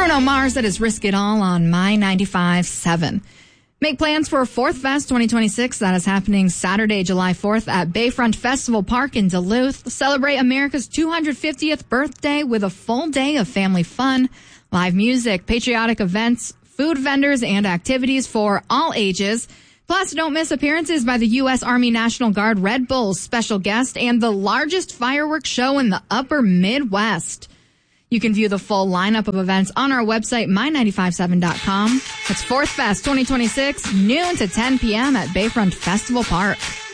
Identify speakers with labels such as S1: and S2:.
S1: Bruno Mars, that is Risk It All on My 95.7. Make plans for Fourth Fest 2026. That is happening Saturday, July 4th at Bayfront Festival Park in Duluth. Celebrate America's 250th birthday with a full day of family fun, live music, patriotic events, food vendors, and activities for all ages. Plus, don't miss appearances by the U.S. Army National Guard Red Bulls special guest and the largest fireworks show in the upper Midwest. You can view the full lineup of events on our website, my957.com. It's Fourth Fest 2026, noon to 10 p.m. at Bayfront Festival Park.